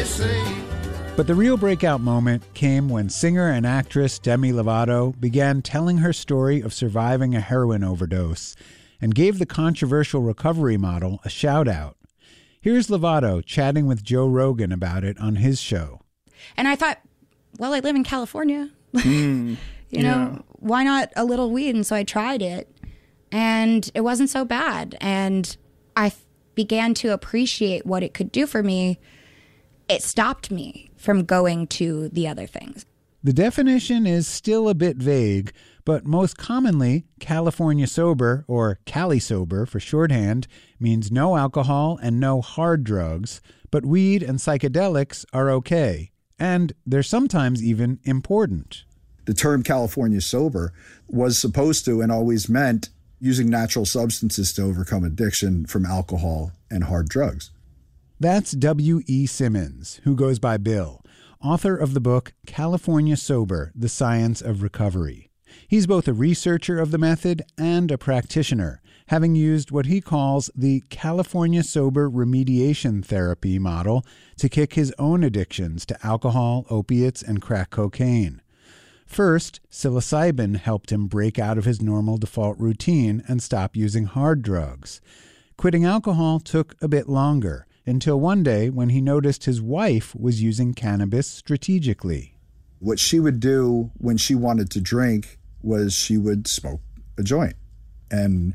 say. But the real breakout moment came when singer and actress Demi Lovato began telling her story of surviving a heroin overdose and gave the controversial recovery model a shout-out. Here's Lovato chatting with Joe Rogan about it on his show. And I thought, well, I live in California. You know, why not a little weed? And so I tried it, and it wasn't so bad. And I began to appreciate what it could do for me. It stopped me from going to the other things. The definition is still a bit vague, but most commonly, California sober, or Cali sober for shorthand, means no alcohol and no hard drugs, but weed and psychedelics are okay, and they're sometimes even important. The term California sober was supposed to and always meant using natural substances to overcome addiction from alcohol and hard drugs. That's W.E. Simmons, who goes by Bill, author of the book California Sober, The Science of Recovery. He's both a researcher of the method and a practitioner, having used what he calls the California Sober Remediation Therapy model to kick his own addictions to alcohol, opiates, and crack cocaine. First, psilocybin helped him break out of his normal default routine and stop using hard drugs. Quitting alcohol took a bit longer, until one day when he noticed his wife was using cannabis strategically. What she would do when she wanted to drink was she would smoke a joint. And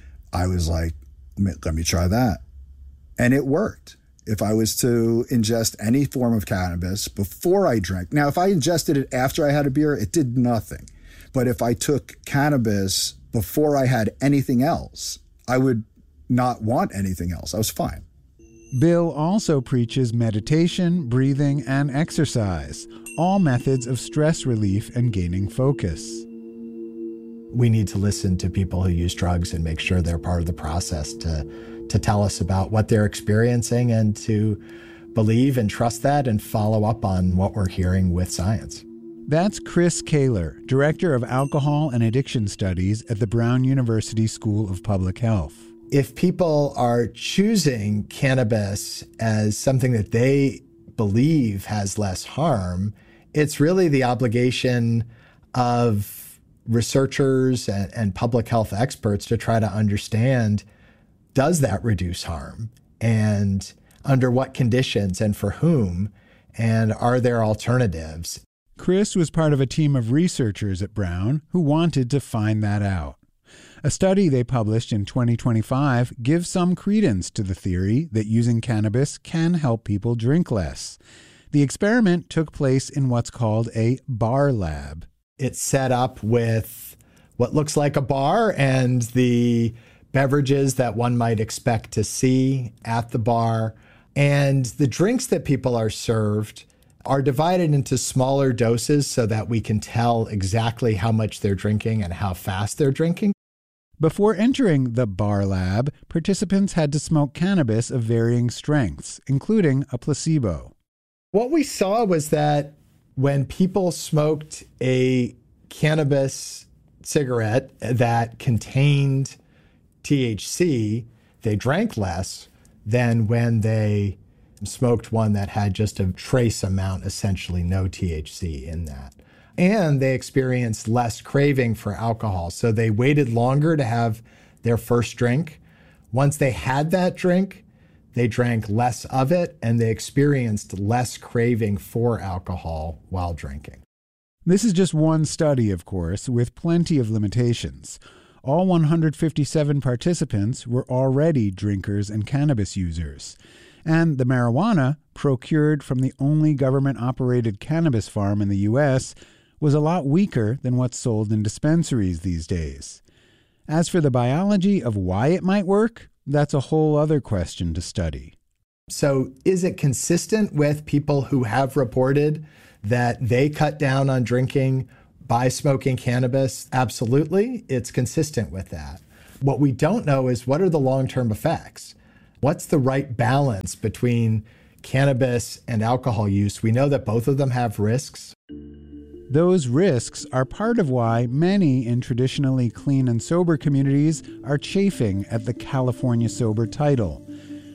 I was like, let me try that. And it worked. If I was to ingest any form of cannabis before I drank. Now, if I ingested it after I had a beer, it did nothing. But if I took cannabis before I had anything else, I would not want anything else. I was fine. Bill also preaches meditation, breathing, and exercise, all methods of stress relief and gaining focus. We need to listen to people who use drugs and make sure they're part of the process to tell us about what they're experiencing and to believe and trust that and follow up on what we're hearing with science. That's Chris Kaler, Director of Alcohol and Addiction Studies at the Brown University School of Public Health. If people are choosing cannabis as something that they believe has less harm, it's really the obligation of researchers and public health experts to try to understand, does that reduce harm? And under what conditions and for whom? And are there alternatives? Chris was part of a team of researchers at Brown who wanted to find that out. A study they published in 2025 gives some credence to the theory that using cannabis can help people drink less. The experiment took place in what's called a bar lab. It's set up with what looks like a bar and the beverages that one might expect to see at the bar. And the drinks that people are served are divided into smaller doses so that we can tell exactly how much they're drinking and how fast they're drinking. Before entering the bar lab, participants had to smoke cannabis of varying strengths, including a placebo. What we saw was that when people smoked a cannabis cigarette that contained THC, they drank less than when they smoked one that had just a trace amount, essentially no THC in that. And they experienced less craving for alcohol. So they waited longer to have their first drink. Once they had that drink, they drank less of it and they experienced less craving for alcohol while drinking. This is just one study, of course, with plenty of limitations. All 157 participants were already drinkers and cannabis users. And the marijuana, procured from the only government-operated cannabis farm in the U.S., was a lot weaker than what's sold in dispensaries these days. As for the biology of why it might work, that's a whole other question to study. So is it consistent with people who have reported that they cut down on drinking by smoking cannabis? Absolutely, it's consistent with that. What we don't know is what are the long-term effects? What's the right balance between cannabis and alcohol use? We know that both of them have risks. Those risks are part of why many in traditionally clean and sober communities are chafing at the California Sober title.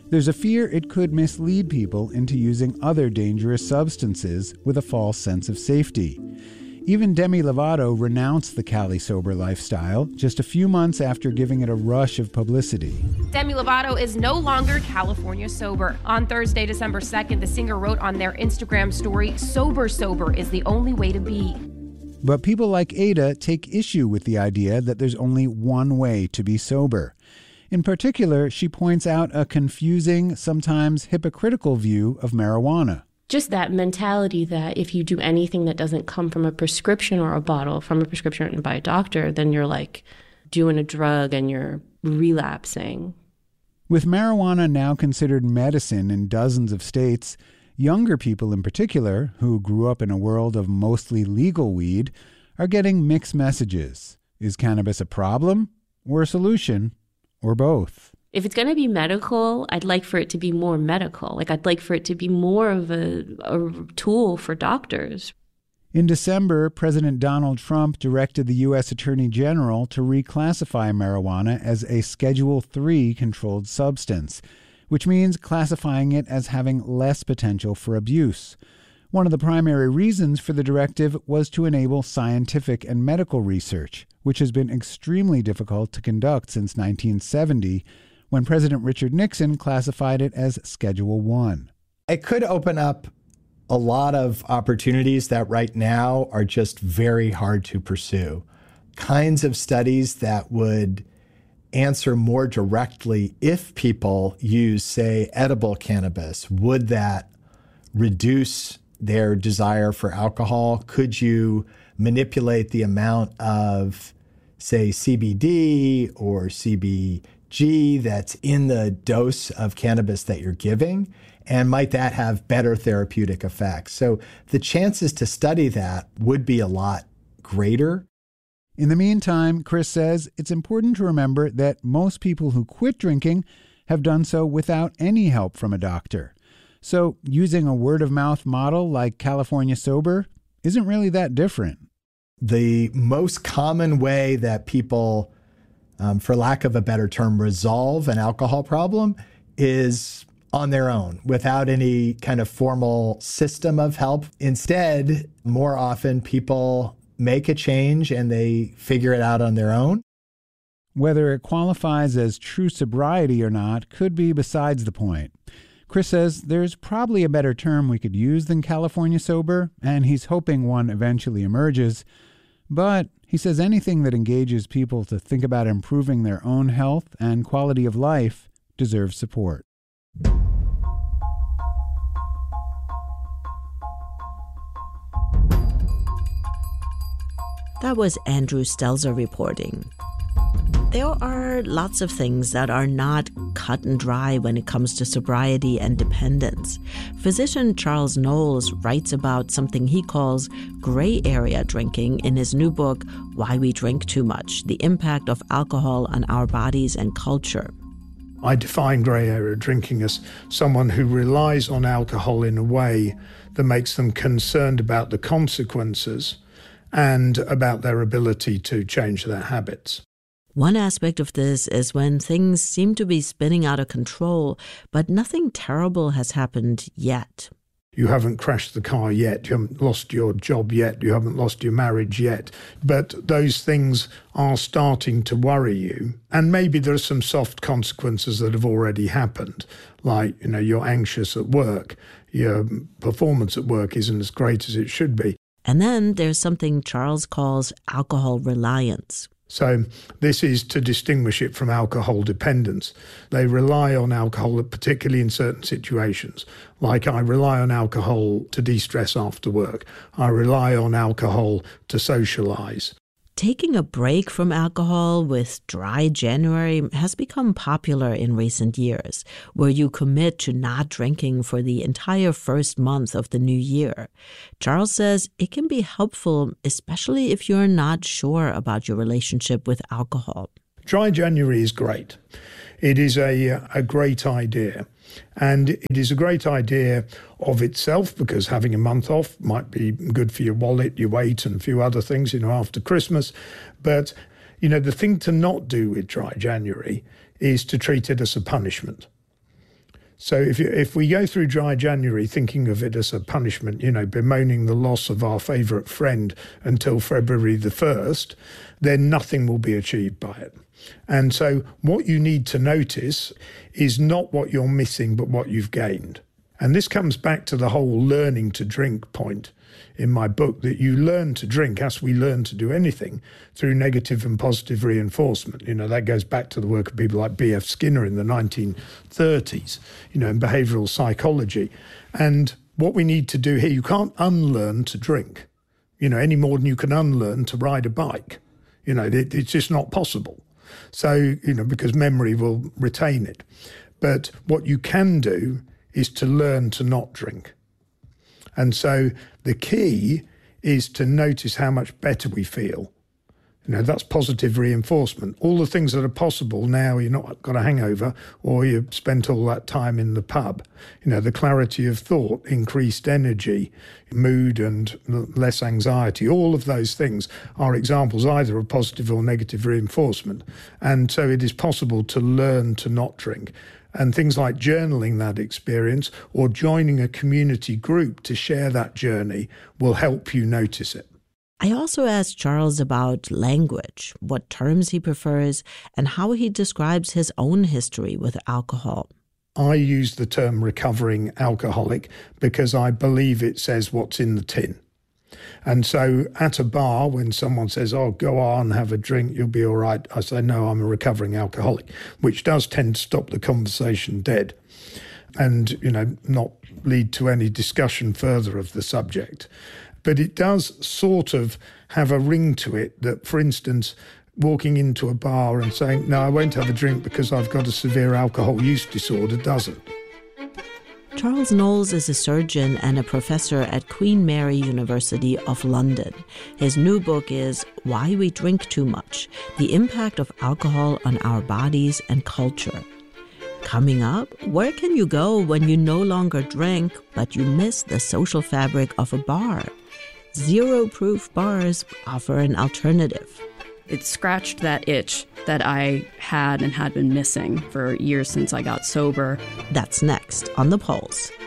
There's a fear it could mislead people into using other dangerous substances with a false sense of safety. Even Demi Lovato renounced the Cali Sober lifestyle just a few months after giving it a rush of publicity. Demi Lovato is no longer California sober. On Thursday, December 2nd, the singer wrote on their Instagram story, "Sober is the only way to be." But people like Ada take issue with the idea that there's only one way to be sober. In particular, she points out a confusing, sometimes hypocritical view of marijuana. Just that mentality that if you do anything that doesn't come from a prescription or a bottle, from a prescription written by a doctor, then you're like doing a drug and you're relapsing. With marijuana now considered medicine in dozens of states, younger people in particular, who grew up in a world of mostly legal weed, are getting mixed messages. Is cannabis a problem or a solution or both? If it's going to be medical, I'd like for it to be more medical. Like, I'd like for it to be more of a tool for doctors. In December, President Donald Trump directed the U.S. Attorney General to reclassify marijuana as a Schedule III controlled substance, which means classifying it as having less potential for abuse. One of the primary reasons for the directive was to enable scientific and medical research, which has been extremely difficult to conduct since 1970, when President Richard Nixon classified it as Schedule I. It could open up a lot of opportunities that right now are just very hard to pursue. Kinds of studies that would answer more directly if people use, say, edible cannabis. Would that reduce their desire for alcohol? Could you manipulate the amount of, say, CBD or CBG that's in the dose of cannabis that you're giving? And might that have better therapeutic effects? So the chances to study that would be a lot greater. In the meantime, Chris says it's important to remember that most people who quit drinking have done so without any help from a doctor. So using a word-of-mouth model like California Sober isn't really that different. The most common way that people, for lack of a better term, resolve an alcohol problem is on their own, without any kind of formal system of help. Instead, more often people make a change and they figure it out on their own. Whether it qualifies as true sobriety or not could be besides the point. Chris says there's probably a better term we could use than California Sober, and he's hoping one eventually emerges. But he says anything that engages people to think about improving their own health and quality of life deserves support. That was Andrew Stelzer reporting. There are lots of things that are not cut and dry when it comes to sobriety and dependence. Physician Charles Knowles writes about something he calls gray area drinking in his new book, Why We Drink Too Much: The Impact of Alcohol on Our Bodies and Culture. I define grey area drinking as someone who relies on alcohol in a way that makes them concerned about the consequences and about their ability to change their habits. One aspect of this is when things seem to be spinning out of control, but nothing terrible has happened yet. You haven't crashed the car yet, you haven't lost your job yet, you haven't lost your marriage yet, but those things are starting to worry you. And maybe there are some soft consequences that have already happened, like, you're anxious at work, your performance at work isn't as great as it should be. And then there's something Charles calls alcohol reliance. So this is to distinguish it from alcohol dependence. They rely on alcohol, particularly in certain situations. Like I rely on alcohol to de-stress after work. I rely on alcohol to socialize. Taking a break from alcohol with Dry January has become popular in recent years, where you commit to not drinking for the entire first month of the new year. Charles says it can be helpful, especially if you're not sure about your relationship with alcohol. Dry January is great. It is a great idea. And it is a great idea of itself because having a month off might be good for your wallet, your weight, and a few other things, after Christmas. But, the thing to not do with Dry January is to treat it as a punishment. So if we go through dry January thinking of it as a punishment, bemoaning the loss of our favourite friend until February the 1st, then nothing will be achieved by it. And so what you need to notice is not what you're missing, but what you've gained. And this comes back to the whole learning to drink point in my book, that you learn to drink, as we learn to do anything, through negative and positive reinforcement. That goes back to the work of people like B.F. Skinner in the 1930s, in behavioural psychology. And what we need to do here, you can't unlearn to drink, any more than you can unlearn to ride a bike. It's just not possible. So, because memory will retain it. But what you can do is to learn to not drink. And so the key is to notice how much better we feel. That's positive reinforcement. All the things that are possible now, you're not got a hangover or you spent all that time in the pub. The clarity of thought, increased energy, mood and less anxiety, all of those things are examples either of positive or negative reinforcement. And so it is possible to learn to not drink. And things like journaling that experience or joining a community group to share that journey will help you notice it. I also asked Charles about language, what terms he prefers, and how he describes his own history with alcohol. I use the term recovering alcoholic because I believe it says what's in the tin. And so at a bar, when someone says, oh, go on, have a drink, you'll be all right, I say, no, I'm a recovering alcoholic, which does tend to stop the conversation dead and, not lead to any discussion further of the subject. But it does sort of have a ring to it that, for instance, walking into a bar and saying, no, I won't have a drink because I've got a severe alcohol use disorder doesn't. Charles Knowles is a surgeon and a professor at Queen Mary University of London. His new book is Why We Drink Too Much: The Impact of Alcohol on Our Bodies and Culture. Coming up, where can you go when you no longer drink, but you miss the social fabric of a bar? Zero-proof bars offer an alternative. It scratched that itch that I had and had been missing for years since I got sober. That's next on The Pulse.